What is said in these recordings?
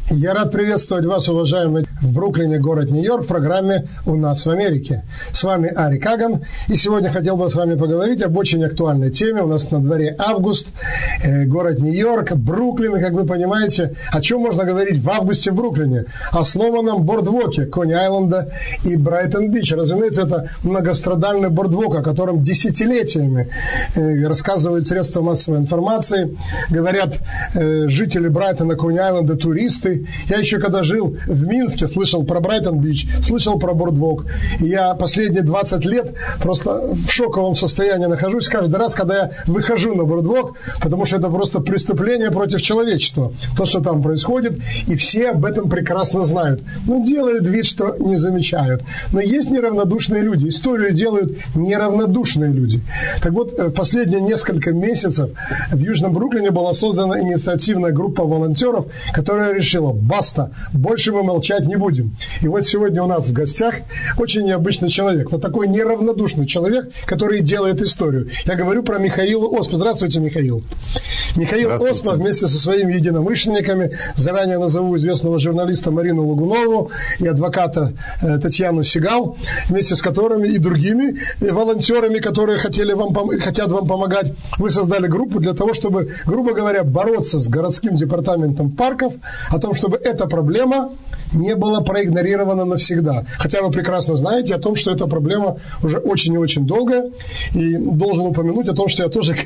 Я рад приветствовать вас, уважаемые, в Бруклине, город Нью-Йорк, в программе «У нас в Америке». С вами Ари Каган, и сегодня хотел бы с вами поговорить об очень актуальной теме. У нас на дворе август, город Нью-Йорк, Бруклин, и, как вы понимаете, о чем можно говорить в августе в Бруклине? О сломанном бордвоке Кони-Айленда и Брайтон-Бич. Разумеется, это многострадальный бордвок, о котором десятилетиями рассказывают средства массовой информации, говорят жители Брайтона, Кони-Айленда, туристы. Я еще когда жил в Минске, слышал про Брайтон-Бич, слышал про бордвок. И я последние 20 лет просто в шоковом состоянии нахожусь каждый раз, когда я выхожу на бордвок, потому что это просто преступление против человечества. То, что там происходит, и все об этом прекрасно знают. Но делают вид, что не замечают. Но есть неравнодушные люди. Историю делают неравнодушные люди. Так вот, в последние несколько месяцев в Южном Бруклине была создана инициативная группа волонтеров, которая решила: баста, больше мы молчать не будем. И вот сегодня у нас в гостях очень необычный человек. Вот такой неравнодушный человек, который делает историю. Я говорю про Михаила Оспа. Здравствуйте, Михаил. Михаил Оспа вместе со своими единомышленниками, заранее назову известного журналиста Марину Лагунову и адвоката Татьяну Сигал, вместе с которыми и другими волонтерами, которые хотят вам помогать, вы создали группу для того, чтобы, грубо говоря, бороться с городским департаментом парков, о том, чтобы эта проблема не была проигнорирована навсегда. Хотя вы прекрасно знаете о том, что эта проблема уже очень и очень долгая. И должен упомянуть о том, что я тоже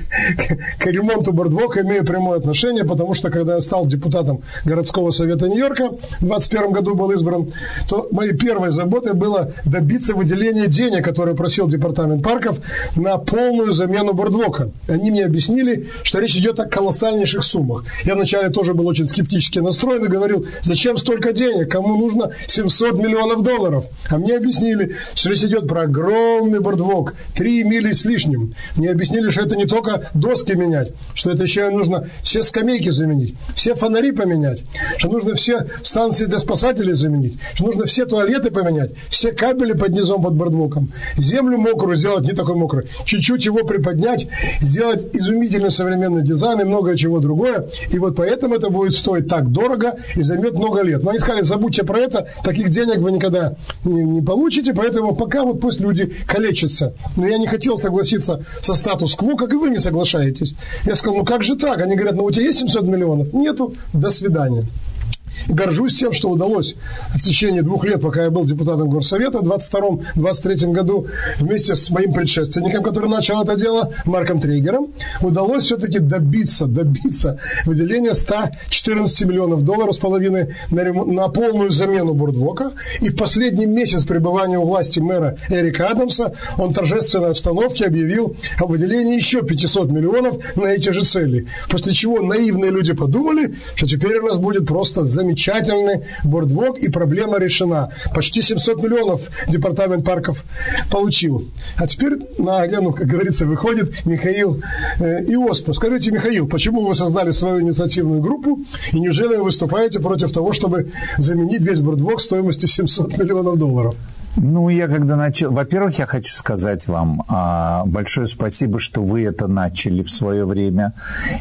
к ремонту бордвока имею прямое отношение, потому что когда я стал депутатом городского совета Нью-Йорка, в 2021 году был избран, то моей первой заботой было добиться выделения денег, которые просил департамент парков, на полную замену бордвока. Они мне объяснили, что речь идет о колоссальнейших суммах. Я вначале тоже был очень скептически настроен и говорил: зачем столько денег? Кому нужно $700 миллионов? А мне объяснили, что речь идет про огромный бордвок, 3 мили с лишним. Мне объяснили, что это не только доски менять, что это еще и нужно все скамейки заменить, все фонари поменять, что нужно все станции для спасателей заменить, что нужно все туалеты поменять, все кабели под низом, под бордвоком, землю мокрую сделать не такой мокрой, чуть-чуть его приподнять, сделать изумительный современный дизайн и многое чего другое. И вот поэтому это будет стоить так дорого и займет много лет. Но они сказали: забудьте про это, таких денег вы никогда не получите, поэтому пока вот пусть люди калечатся. Но я не хотел согласиться со статус-кво, как и вы не соглашаетесь. Я сказал: ну как же так? Они говорят: ну у тебя есть 700 миллионов? Нету, до свидания. Горжусь тем, что удалось в течение 2 лет, пока я был депутатом горсовета, в 22-23 году, вместе с моим предшественником, который начал это дело, Марком Трейгером, удалось все-таки добиться выделения $114 миллионов с половиной на полную замену бордвока. И в последний месяц пребывания у власти мэра Эрика Адамса он в торжественной обстановке объявил о выделении еще 500 миллионов на эти же цели. После чего наивные люди подумали, что теперь у нас будет просто замечательный бордвок, и проблема решена. Почти 700 миллионов департамент парков получил. А теперь на арену, как говорится, выходит Михаил Оспа. Скажите, Михаил, почему вы создали свою инициативную группу, и неужели вы выступаете против того, чтобы заменить весь бордвок стоимостью $700 миллионов? Ну, я когда начал... Во-первых, я хочу сказать вам большое спасибо, что вы это начали в свое время.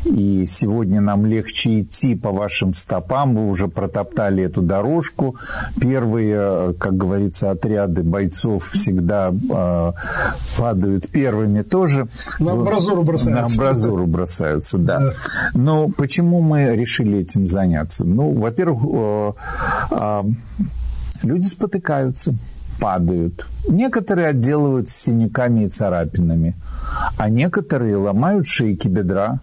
И сегодня нам легче идти по вашим стопам. Вы уже протоптали эту дорожку. Первые, как говорится, отряды бойцов всегда падают первыми тоже. На амбразуру бросаются. На амбразуру бросаются, да. Но почему мы решили этим заняться? Ну, во-первых, люди спотыкаются, падают. Некоторые отделывают синяками и царапинами, а некоторые ломают шейки бедра,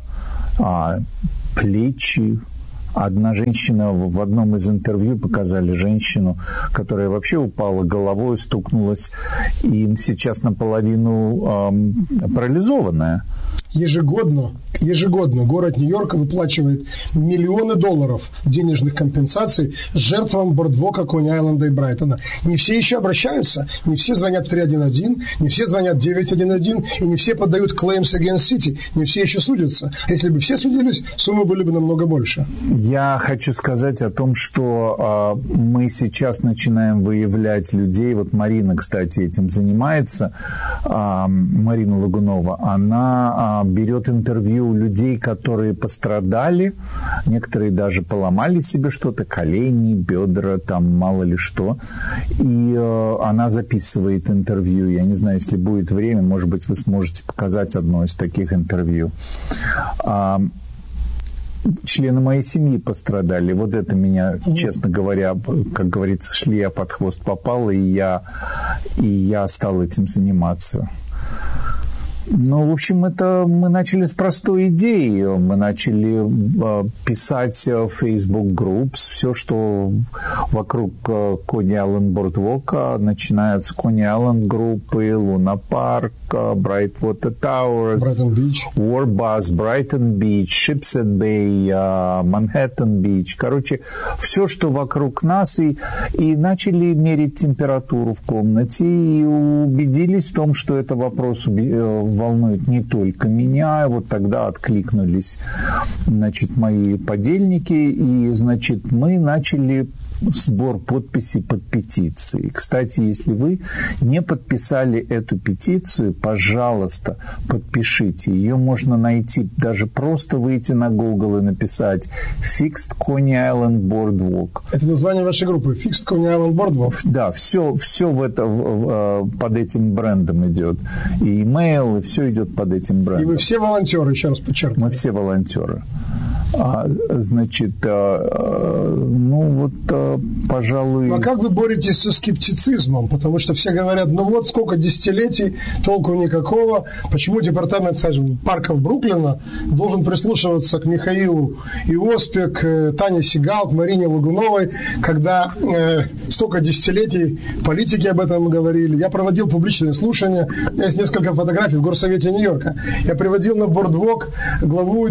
плечи. Одна женщина, в одном из интервью показали женщину, которая вообще упала головой, стукнулась, и сейчас наполовину парализованная. Ежегодно город Нью-Йорк выплачивает миллионы долларов денежных компенсаций жертвам бордвока Кони-Айленда и Брайтона. Не все еще обращаются, не все звонят в 311, не все звонят в 911, и не все подают claims against city, не все еще судятся. Если бы все судились, суммы были бы намного больше. Я хочу сказать о том, что мы сейчас начинаем выявлять людей. Вот Марина, кстати, этим занимается, Марина Лагунова. Она берет интервью у людей, которые пострадали, некоторые даже поломали себе что-то, колени, бедра, там мало ли что, и она записывает интервью. Я не знаю, если будет время, может быть, вы сможете показать одно из таких интервью. Члены моей семьи пострадали. Вот это меня, честно говоря, как говорится, шли я под хвост попал, и я стал этим заниматься. Ну, в общем, это мы начали с простой идеи. Мы начали писать в Facebook Groups все, что вокруг Coney Island Boardwalk, начиная с Coney Island группы, Луна Парк, Brightwater Towers, Warbus, Brighton Beach, Shipset Bay, Manhattan Beach. Короче, все, что вокруг нас, и начали мерить температуру в комнате, и убедились в том, что это вопрос волнует не только меня. Вот тогда откликнулись, значит, мои подельники, и, значит, мы начали сбор подписей под петицией. Кстати, если вы не подписали эту петицию, пожалуйста, подпишите. Ее можно найти, даже просто выйти на Google и написать Fixed Coney Island Boardwalk. Это название вашей группы, Fixed Coney Island Boardwalk? Да, все под этим брендом идет. И email, и все идет под этим брендом. И вы все волонтеры, еще раз подчеркиваю. Мы все волонтеры. Значит, пожалуй... А как вы боретесь со скептицизмом? Потому что все говорят, ну вот сколько десятилетий, толку никакого. Почему департамент, скажем, парков Бруклина должен прислушиваться к Михаилу Иоспе, к Тане Сигал, к Марине Лагуновой, когда столько десятилетий политики об этом говорили. Я проводил публичные слушания, у меня есть несколько фотографий в Горсовете Нью-Йорка. Я приводил на бордвок главу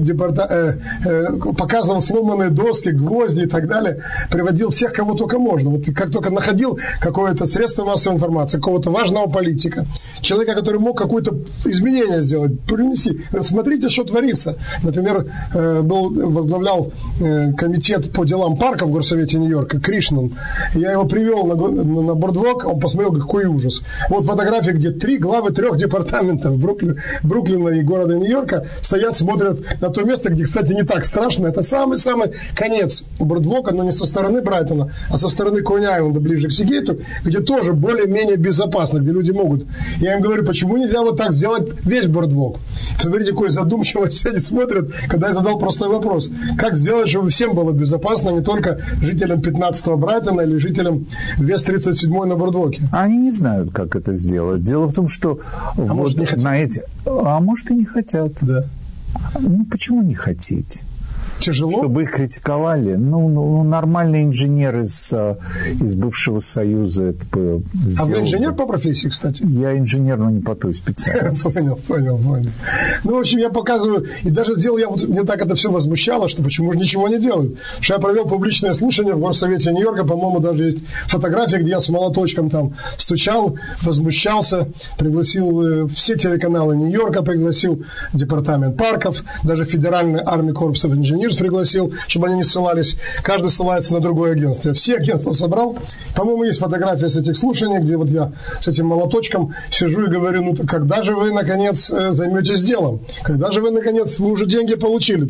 показывал сломанные доски, гвозди и так далее, приводил всех, кого только можно. Вот как только находил какое-то средство массовой информации, какого-то важного политика, человека, который мог какое-то изменение сделать, принести. Смотрите, что творится. Например, возглавлял комитет по делам парков в Горсовете Нью-Йорка, Кришнан. Я его привел на бордвок, он посмотрел, какой ужас. Вот фотографии, где 3 главы 3 департаментов Бруклина и города Нью-Йорка стоят, смотрят на то место, где, кстати, не так страшно. Это самый-самый конец бордвока, но не со стороны Брайтона, а со стороны Кони-Айленда, ближе к Сигейту, где тоже более-менее безопасно, где люди могут. Я им говорю, почему нельзя вот так сделать весь бордвок? Посмотрите, какой задумчивый они смотрят, когда я задал простой вопрос. Как сделать, чтобы всем было безопасно, не только жителям 15-го Брайтона или жителям Вест-37 на бордвоке? Они не знают, как это сделать. Дело в том, что может, не хотят. А может, и не хотят. Да. Ну, почему не хотеть? Тяжело? Чтобы их критиковали. Ну, нормальный инженер из бывшего Союза это бы сделал. А вы инженер по профессии, кстати? Я инженер, но не по той специальности. Понял. Ну, в общем, я показываю, и даже сделал, мне так это все возмущало, что почему же ничего не делают. Что я провел публичное слушание в Горсовете Нью-Йорка, по-моему, даже есть фотография, где я с молоточком там стучал, возмущался, пригласил все телеканалы Нью-Йорка, пригласил департамент парков, даже Федеральный Army Corps of Engineers пригласил, чтобы они не ссылались. Каждый ссылается на другое агентство. Я все агентства собрал. По-моему, есть фотография с этих слушаний, где вот я с этим молоточком сижу и говорю, ну, когда же вы, наконец, займетесь делом? Когда же вы, наконец, вы уже деньги получили?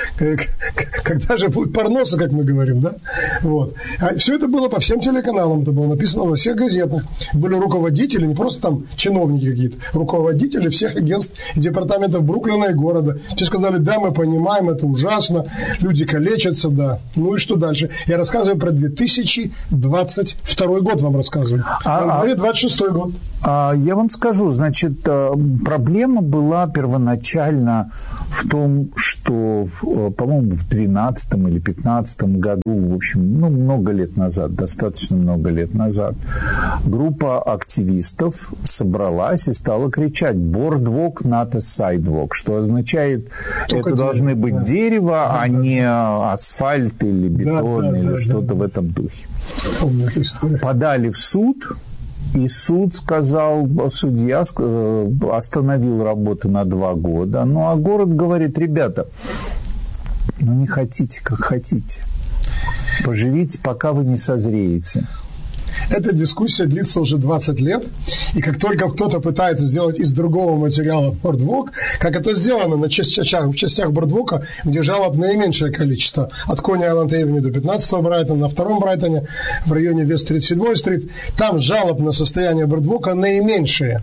Когда же будет парноса, как мы говорим, да? Вот. А все это было по всем телеканалам, это было написано во всех газетах. Были руководители, не просто там чиновники какие-то, руководители всех агентств и департаментов Бруклина и города. Все сказали, да, мы понимаем, это ужасно, люди калечатся, да. Ну и что дальше? Я рассказываю про 2022 год, вам рассказываю. А 26-й год. Я вам скажу, значит, проблема была первоначально в том, что, по-моему, в 12 или 15 году, в общем, много лет назад, достаточно много лет назад, группа активистов собралась и стала кричать «Boardwalk, not a sidewalk», что означает, только это должны быть дерево, а не асфальт или бетон или что-то в этом духе. Подали в суд. И суд сказал, судья остановил работы на 2 года. Ну, а город говорит, ребята, не хотите, как хотите. Поживите, пока вы не созреете. Эта дискуссия длится уже 20 лет, и как только кто-то пытается сделать из другого материала бордвок, как это сделано в частях бордвока, где жалоб наименьшее количество, от Кони-Айленд-Эйвеню до 15-го Брайтона, на втором Брайтоне, в районе Вест-37-й стрит, там жалоб на состояние бордвока наименьшее.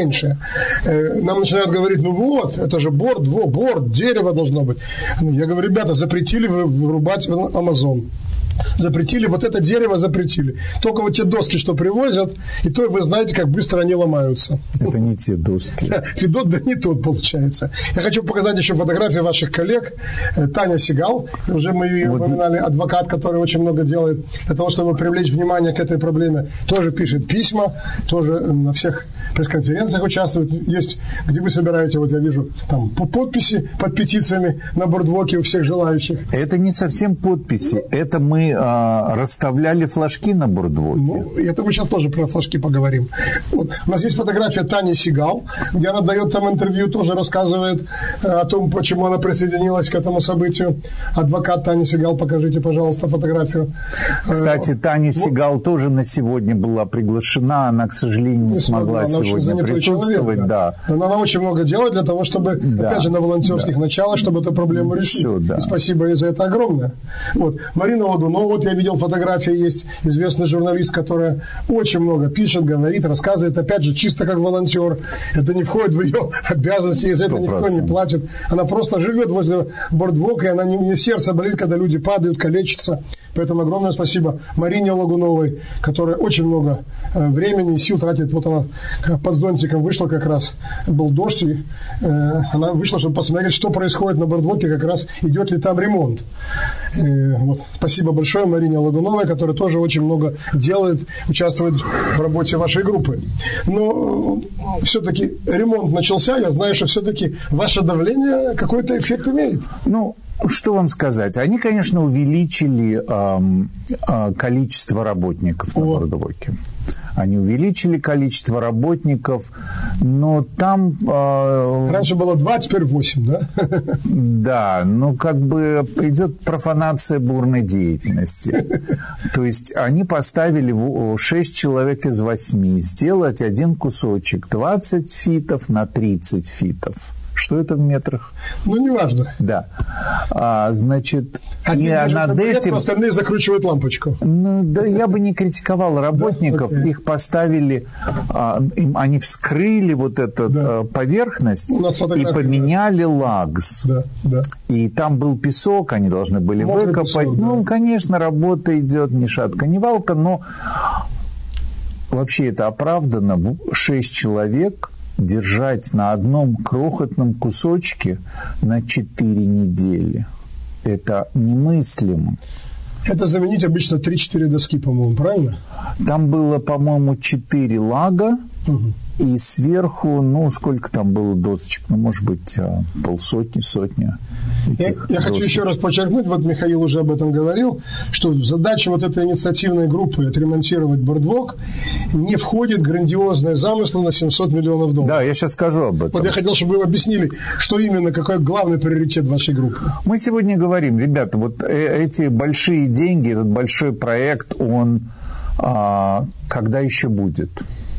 Нам начинают говорить, ну вот, это же борт, дерево должно быть. Я говорю, ребята, запретили вырубать Амазон. Запретили, вот это дерево запретили. Только вот те доски, что привозят, и то вы знаете, как быстро они ломаются. Это не те доски. Федот, да не тот, получается. Я хочу показать еще фотографии ваших коллег. Таня Сигал, уже мы ее упоминали, адвокат, который очень много делает для того, чтобы привлечь внимание к этой проблеме. Тоже пишет письма, тоже на всех пресс-конференциях участвует. Есть, где вы собираете, вот я вижу, там подписи под петициями на бордвоке у всех желающих. Это не совсем подписи, это мы расставляли флажки на бордвоке. Ну, это мы сейчас тоже про флажки поговорим. Вот. У нас есть фотография Тани Сигал, где она дает там интервью, тоже рассказывает о том, почему она присоединилась к этому событию. Адвокат Тани Сигал, покажите, пожалуйста, фотографию. Кстати, Таня Сигал тоже на сегодня была приглашена, она, к сожалению, не смогла сегодня присутствовать. Да. Но она очень много делает для того, чтобы, опять же, на волонтерских началах, чтобы эту проблему решить. И спасибо ей за это огромное. Вот. Марина Лагунова, вот я видел фотографии, есть известный журналист, которая очень много пишет, говорит, рассказывает, опять же, чисто как волонтер. Это не входит в ее обязанности, из этого никто не платит. Она просто живет возле бордвока, и она не сердце болит, когда люди падают, калечатся. Поэтому огромное спасибо Марине Лагуновой, которая очень много времени и сил тратит. Вот она под зонтиком вышла, как раз был дождь, и она вышла, чтобы посмотреть, что происходит на бордвоке, как раз идет ли там ремонт. Вот. Спасибо большое Марине Лагуновой, которая тоже очень много делает, участвует в работе вашей группы. Но все-таки ремонт начался, я знаю, что все-таки ваше давление какой-то эффект имеет. Ну, что вам сказать? Они, конечно, увеличили количество работников на бордвоке. Они увеличили количество работников, но там... Раньше было 2, теперь 8, да? Да, ну как бы идет профанация бурной деятельности. То есть они поставили 6 человек из 8 сделать один кусочек 20 фитов на 30 фитов. Что это в метрах? Ну, неважно. Да. Значит, они над этим... остальные закручивают лампочку. Ну, да, я бы не критиковал работников. Да? Их поставили, они вскрыли вот эту поверхность и поменяли лагс. Да, да. И там был песок, они должны были выкопать. Песок, да. Ну, конечно, работа идет ни шатка, ни валка, но вообще это оправдано. 6 человек держать на одном крохотном кусочке на 4 недели. Это немыслимо. Это заменить обычно 3-4 доски, по-моему, правильно? Там было, по-моему, 4 лага, и сверху, ну, сколько там было досочек? Ну, может быть, полсотни, сотня. Я хочу еще раз подчеркнуть, вот Михаил уже об этом говорил, что в задачу вот этой инициативной группы отремонтировать бордвок не входит грандиозные замыслы на $700 миллионов. Да, я сейчас скажу об этом. Вот я хотел, чтобы вы объяснили, что именно, какой главный приоритет вашей группы. Мы сегодня говорим, ребята, вот эти большие деньги, этот большой проект, он когда еще будет?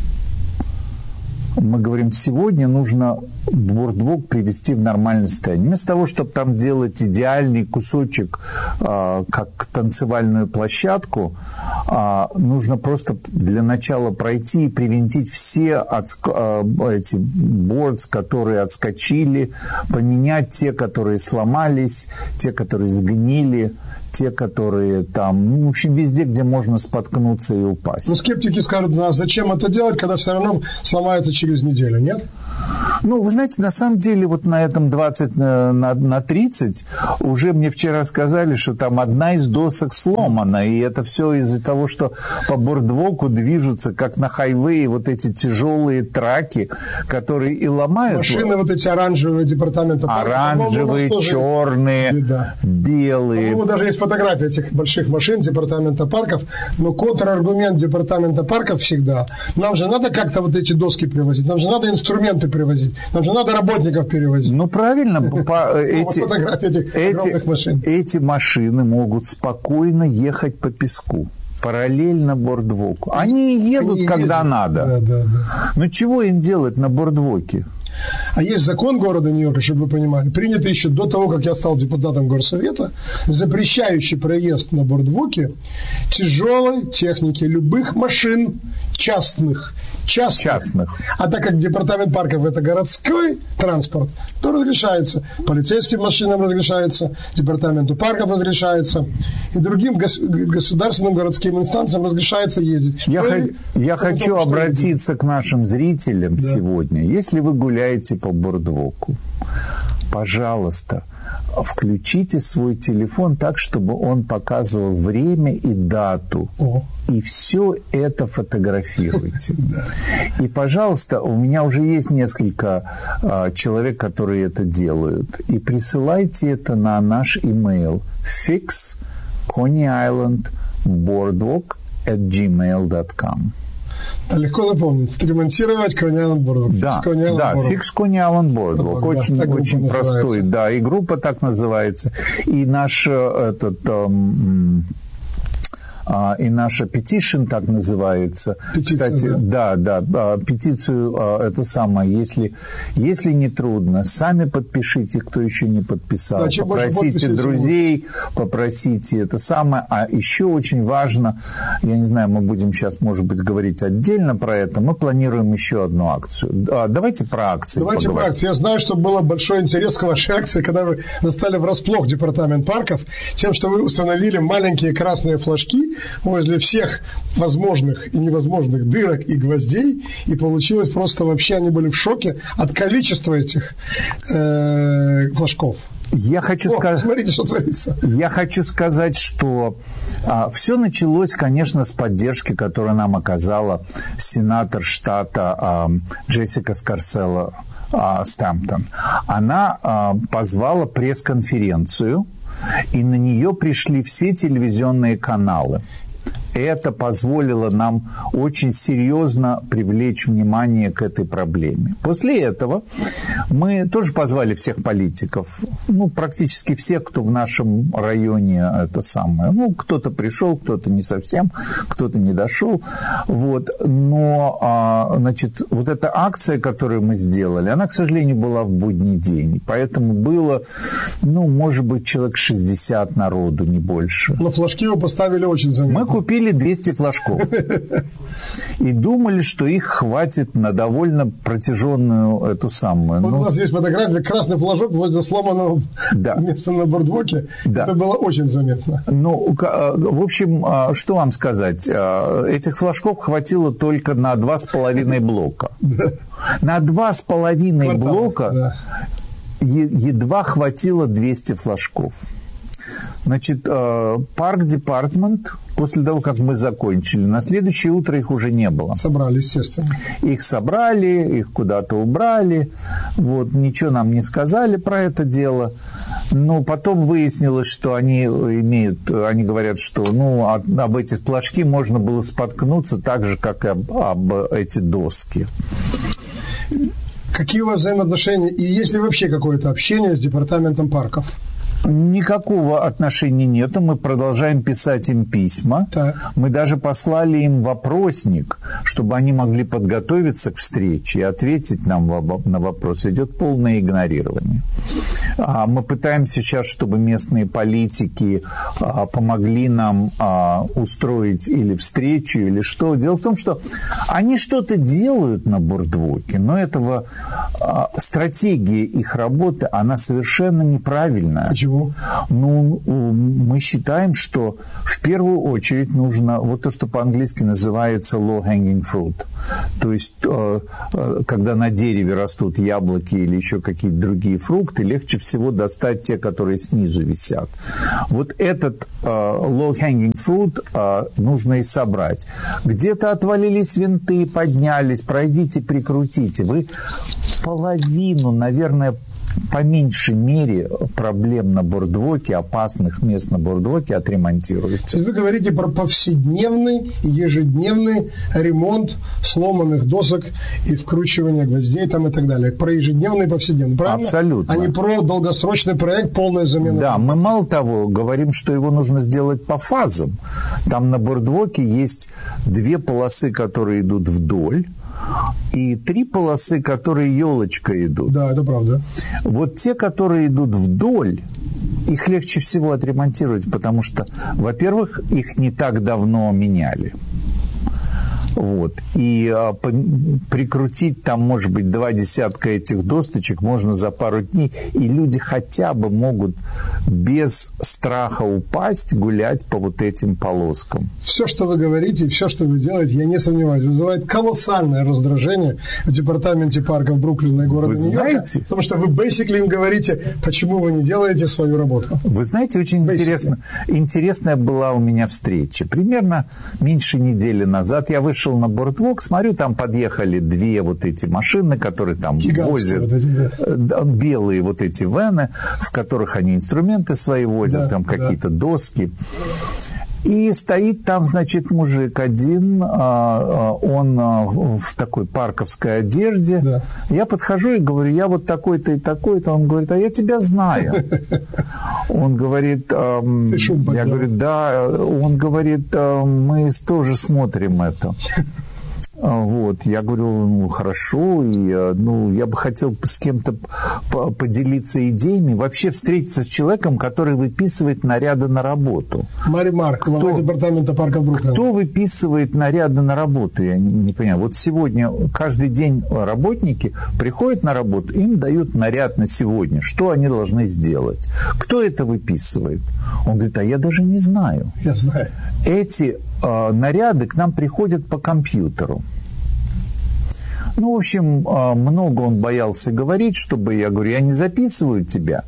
Мы говорим, сегодня нужно бордвок привести в нормальное состояние. Вместо того, чтобы там делать идеальный кусочек, как танцевальную площадку, нужно просто для начала пройти и привинтить все эти бордс, которые отскочили, поменять те, которые сломались, те, которые сгнили, те, которые там, ну, в общем, везде, где можно споткнуться и упасть. Но скептики скажут, а зачем это делать, когда все равно сломается через неделю, нет? Ну, вы знаете, на самом деле, вот на этом 20 на 30 уже мне вчера сказали, что там одна из досок сломана, и это все из-за того, что по бордвоку движутся, как на хайвее, вот эти тяжелые траки, которые и ломают. Машины вот эти оранжевые департамента парков. Оранжевые, черные, белые. По-моему, даже есть фотографии этих больших машин департамента парков, но контраргумент департамента парков всегда. Нам же надо как-то вот эти доски привозить, нам же надо инструменты привозить, нам же надо работников перевозить. Ну, правильно. Эти машины могут спокойно ехать по песку. параллельно бордвоку. Они едут, когда надо. Да. Но чего им делать на бордвоке? А есть закон города Нью-Йорка, чтобы вы понимали, принятый еще до того, как я стал депутатом горсовета, запрещающий проезд на бордвоке тяжелой техники, любых машин частных. А так как департамент парков – это городской транспорт, то разрешается. Полицейским машинам разрешается, департаменту парков разрешается, и другим государственным городским инстанциям разрешается ездить. Я хочу обратиться к нашим зрителям сегодня. Если вы гуляете по бордвоку, пожалуйста, включите свой телефон так, чтобы он показывал время и дату. И все это фотографируйте. И, пожалуйста, у меня уже есть несколько человек, которые это делают. И присылайте это на наш имейл fixconeyislandboardwalk@gmail.com. Легко запомнить. Ремонтировать Coney Island Boardwalk. Да, Fix Coney Island Boardwalk. Очень простой. Да, и группа так называется. И наш и наша petition так называется. Петиция, кстати, петицию это самое, если не трудно, сами подпишите, кто еще не подписал. Попросите друзей, попросите это самое. А еще очень важно, я не знаю, мы будем сейчас, может быть, говорить отдельно про это, мы планируем еще одну акцию. Давайте про акции поговорим. Про акции. Я знаю, что был большой интерес к вашей акции, когда вы застали врасплох департамент парков тем, что вы установили маленькие красные флажки возле всех возможных и невозможных дырок и гвоздей, и получилось просто вообще, они были в шоке от количества этих флажков. Смотрите, что творится. Я хочу сказать, что все началось, конечно, с поддержки, которую нам оказала сенатор штата Джессика Скарселла Стэмптон. Она позвала пресс-конференцию, и на нее пришли все телевизионные каналы. Это позволило нам очень серьезно привлечь внимание к этой проблеме. После этого мы тоже позвали всех политиков, практически всех, кто в нашем районе это самое. Кто-то пришел, кто-то не совсем, кто-то не дошел. Но, вот эта акция, которую мы сделали, она, к сожалению, была в будний день. Поэтому было, может быть, человек 60 народу, не больше. Но флажки вы поставили очень заметно. Мы купили 200 флажков. И думали, что их хватит на довольно протяженную эту самую. У нас есть фотография, красный флажок возле сломанного места на бордвоке. Да. Это было очень заметно. В общем, что вам сказать? Этих флажков хватило только на 2,5 блока. На 2,5 блока едва хватило 200 флажков. Парк-департмент, после того, как мы закончили, на следующее утро их уже не было. Собрали, естественно. Их собрали, их куда-то убрали. Ничего нам не сказали про это дело. Но потом выяснилось, что они говорят, что об эти флажки можно было споткнуться так же, как и об эти доски. Какие у вас взаимоотношения? И есть ли вообще какое-то общение с департаментом парков? Никакого отношения нет. Мы продолжаем писать им письма. Так. Мы даже послали им вопросник, чтобы они могли подготовиться к встрече и ответить нам на вопрос. Идет полное игнорирование. Мы пытаемся сейчас, чтобы местные политики помогли нам устроить или встречу, или что. Дело в том, что они что-то делают на бордвоке, но стратегия их работы, она совершенно неправильная. Почему? Мы считаем, что в первую очередь нужно то, что по-английски называется low-hanging fruit. То есть, когда на дереве растут яблоки или еще какие-то другие фрукты, легче всего достать те, которые снизу висят. Этот low-hanging fruit нужно и собрать. Где-то отвалились винты, поднялись, пройдите, прикрутите. Вы половину, наверное, по меньшей мере проблем на бордвоке, опасных мест на бордвоке отремонтируется. Вы говорите про повседневный, ежедневный ремонт сломанных досок и вкручивание гвоздей там и так далее. Про ежедневный и повседневный, правильно? Абсолютно. А не про долгосрочный проект, полная замена. Да, мы мало того говорим, что его нужно сделать по фазам. Там на бордвоке есть 2 полосы, которые идут вдоль, и 3 полосы, которые елочкой идут. Да, это правда. Вот те, которые идут вдоль, их легче всего отремонтировать, потому что, во-первых, их не так давно меняли. Вот. И прикрутить там, может быть, 2 десятка этих досточек можно за пару дней, и люди хотя бы могут без страха упасть гулять по вот этим полоскам. Все, что вы говорите, все, что вы делаете, я не сомневаюсь, вызывает колоссальное раздражение в департаменте парков Бруклина и города Нью-Йорка, потому что вы basically им говорите, почему вы не делаете свою работу. Вы знаете, очень интересная была у меня встреча. Примерно меньше недели назад я вышел на бордвок, смотрю, там подъехали 2 вот эти машины, которые там возят, вот эти, белые вот эти вены, в которых они инструменты свои возят, да, там какие-то доски. И стоит там, значит, мужик один, он в такой парковской одежде. Да. Я подхожу и говорю, я вот такой-то и такой-то. Он говорит, а я тебя знаю. Он говорит, я говорю, да. Он говорит, мы тоже смотрим это. Вот, я говорю, ну, хорошо, и, ну, я бы хотел с кем-то поделиться идеями, вообще встретиться с человеком, который выписывает наряды на работу. Мари Марк, глава департамента парка Бруклина. Кто выписывает наряды на работу, я не понимаю. Вот сегодня каждый день работники приходят на работу, им дают наряд на сегодня, что они должны сделать. Кто это выписывает? Он говорит, а я даже не знаю. Я знаю. Эти наряды к нам приходят по компьютеру. Ну, в общем, много он боялся говорить, чтобы я говорю, я не записываю тебя.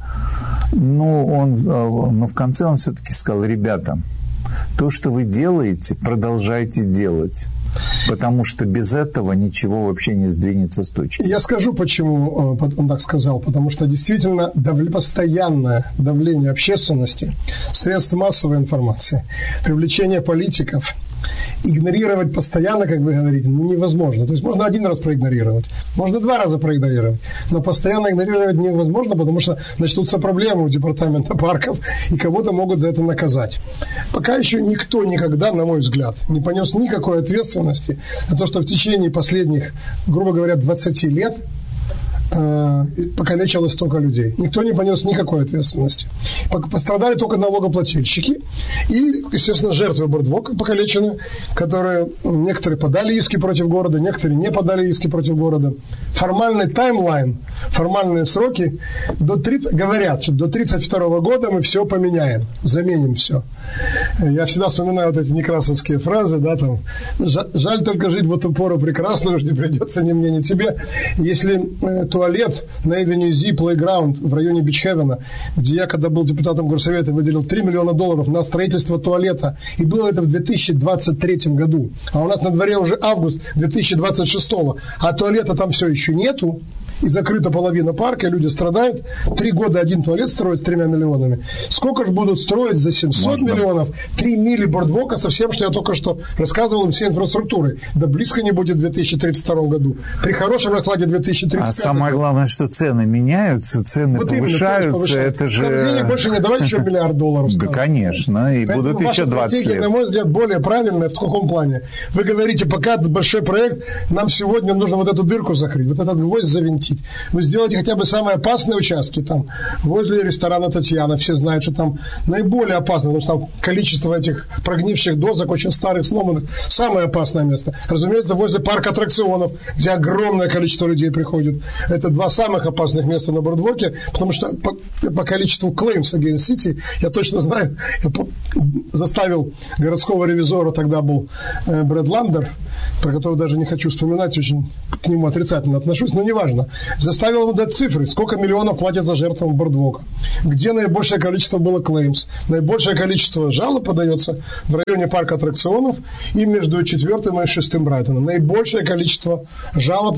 Но в конце он все-таки сказал, ребята, то, что вы делаете, продолжайте делать. Потому что без этого ничего вообще не сдвинется с точки. Я скажу, почему он так сказал. Потому что действительно постоянное давление общественности, средств массовой информации, привлечение политиков, игнорировать постоянно, как вы говорите, невозможно. То есть можно 1 раз проигнорировать, можно 2 раза проигнорировать, но постоянно игнорировать невозможно, потому что начнутся проблемы у департамента парков, и кого-то могут за это наказать. Пока еще никто никогда, на мой взгляд, не понес никакой ответственности за то, что в течение последних, грубо говоря, 20 лет покалечилось столько людей. Никто не понес никакой ответственности. Пострадали только налогоплательщики и, естественно, жертвы бордвока покалечены, которые некоторые подали иски против города, некоторые не подали иски против города. Формальный таймлайн, формальные сроки говорят, что до 1932 года мы все поменяем, заменим все. Я всегда вспоминаю вот эти некрасовские фразы, да, там, жаль только жить в эту пору прекрасно, уж не придется ни мне, ни тебе. Если туалет на Avenue Z Playground в районе Бичхевена, где я, когда был депутатом горсовета, выделил $3 миллиона на строительство туалета, и было это в 2023 году, а у нас на дворе уже август 2026, а туалета там все еще нету, и закрыта половина парка, люди страдают. 3 года 1 туалет строить с 3 миллионами. Сколько же будут строить за 700 миллионов 3 мили бордвока со всем, что я только что рассказывал, им все инфраструктуры? Да близко не будет в 2032 году. При хорошем раскладе 2035. А самое главное, что цены меняются, цены вот повышаются. Это же... Кормление больше не давать еще $1 миллиард. Да, конечно. И поэтому будут еще 20 лет. На мой взгляд, более правильная. В каком плане? Вы говорите, пока большой проект, нам сегодня нужно вот эту дырку закрыть, вот этот гвоздь завинтить. Вы сделаете хотя бы самые опасные участки там, возле ресторана «Татьяна». Все знают, что там наиболее опасно, потому что там количество этих прогнивших досок, очень старых, сломанных, самое опасное место. Разумеется, возле парка аттракционов, где огромное количество людей приходит. Это 2 самых опасных места на бордвоке, потому что по количеству claims against city, я точно знаю, я заставил городского ревизора, тогда был Брэд Ландер, про которого даже не хочу вспоминать, очень к нему отрицательно отношусь, но неважно. заставил ему дать цифры, сколько миллионов платят за жертвам бордвока, где наибольшее количество было клеймс, наибольшее количество жалоб подается в районе парка аттракционов и между 4-м и 6-м Брайтоном. Наибольшее количество жалоб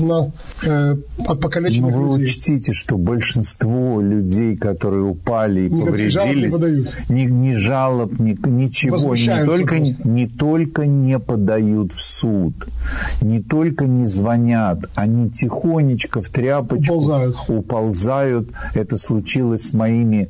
от покалеченных людей. Вы учтите, что большинство людей, которые упали и повредились, ни жалоб, ничего, не только не подают в суд, не только не звонят, они тихонечко в тряпочку уползают. Это случилось с моими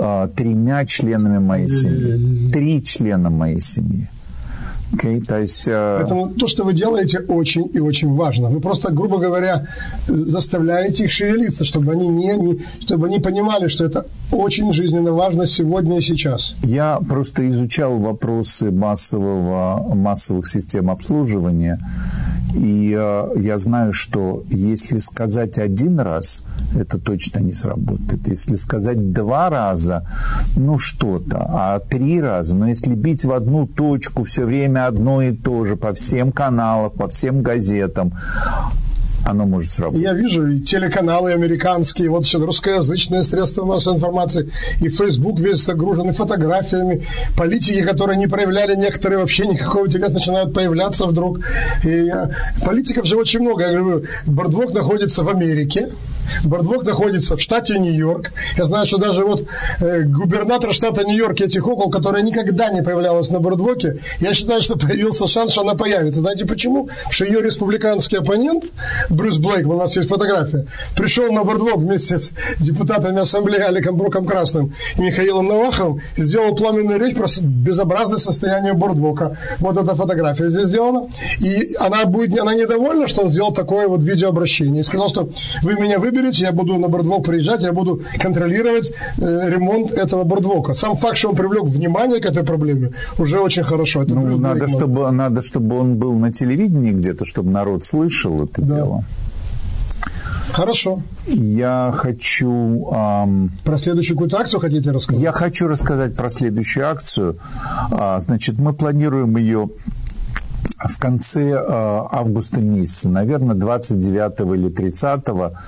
3 членами моей семьи. 3 члена моей семьи. Okay, то есть, Поэтому то, что вы делаете, очень и очень важно. Вы просто, грубо говоря, заставляете их шевелиться, чтобы они понимали, что это очень жизненно важно сегодня и сейчас. Я просто изучал вопросы массовых систем обслуживания, и я знаю, что если сказать 1 раз, это точно не сработает. Если сказать 2 раза, ну что-то, а 3 раза, но если бить в одну точку все время одно и то же, по всем каналам, по всем газетам, оно может сработать. Я вижу и телеканалы американские, вот все русскоязычные средства массовой информации, и Facebook весь загружен фотографиями, политики, которые не проявляли некоторые вообще никакого интереса, начинают появляться вдруг. И политиков же очень много. Я говорю, бордвок находится в Америке, бордвок находится в штате Нью-Йорк. Я знаю, что даже вот губернатор штата Нью-Йорк Кэти Хокл, которая никогда не появлялась на бордвоке, я считаю, что появился шанс, что она появится. Знаете почему? Потому что ее республиканский оппонент Брюс Блейкман, у нас есть фотография, пришел на бордвок вместе с депутатами ассамблеи Аликом Броком Красным и Михаилом Наваховым и сделал пламенную речь про безобразное состояние бордвока. Вот эта фотография здесь сделана. И она недовольна, что он сделал такое вот видеообращение. И сказал, что вы меня выберете, я буду на бордвок приезжать, я буду контролировать ремонт этого бордвока. Сам факт, что он привлек внимание к этой проблеме, уже очень хорошо. Это надо, чтобы он был на телевидении где-то, чтобы народ слышал это дело. Хорошо. Я хочу... Про следующую какую-то акцию хотите рассказать? Я хочу рассказать про следующую акцию. Значит, мы планируем ее в конце августа месяца, наверное, 29 или 30.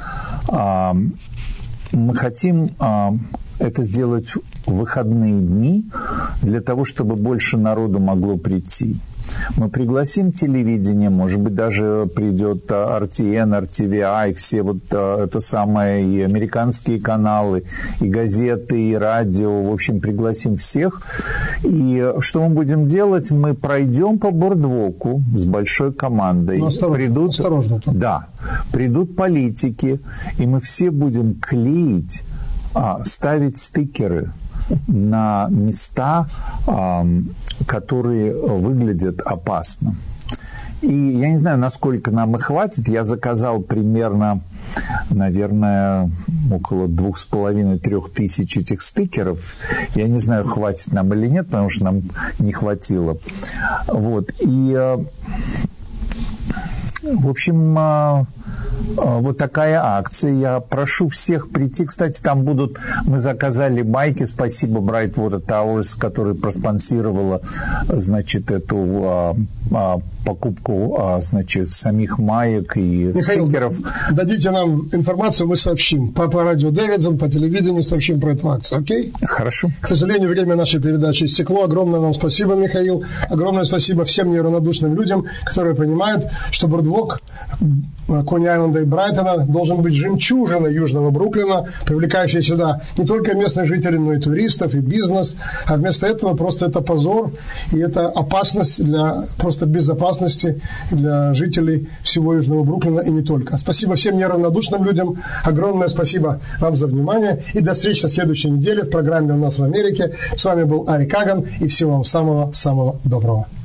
Мы хотим это сделать в выходные дни для того, чтобы больше народу могло прийти. Мы пригласим телевидение, может быть, даже придет RTN, RTVI, все вот это самое, и американские каналы, и газеты, и радио, в общем, пригласим всех. И что мы будем делать? Мы пройдем по бордвоку с большой командой. Осторожно. Да, придут политики, и мы все будем клеить, ставить стикеры на места, которые выглядят опасно. И я не знаю, насколько нам их хватит. Я заказал примерно, наверное, около 2500-3000 тысяч этих стикеров. Я не знаю, хватит нам или нет, потому что нам не хватило. Вот. И, в общем, вот такая акция. Я прошу всех прийти. Кстати, там будут... Мы заказали майки. Спасибо Brightwater Towers, которая проспонсировала, значит, эту покупку, значит, самих маек и стикеров. Дадите нам информацию, мы сообщим. По радио Дэвидсон, по телевидению сообщим про эту акцию, окей? Хорошо. К сожалению, время нашей передачи истекло. Огромное вам спасибо, Михаил. Огромное спасибо всем неравнодушным людям, которые понимают, что бордвок Кони-Айленда и Брайтона должен быть жемчужиной Южного Бруклина, привлекающей сюда не только местных жителей, но и туристов, и бизнес. А вместо этого просто это позор, и это опасность для просто безопасности для жителей всего Южного Бруклина и не только. Спасибо всем неравнодушным людям. Огромное спасибо вам за внимание. И до встречи на следующей неделе в программе «У нас в Америке». С вами был Ари Каган. И всего вам самого-самого доброго.